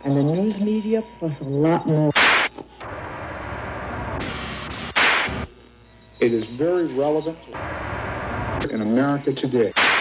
and the news media plus a lot more. It is very relevant in America today.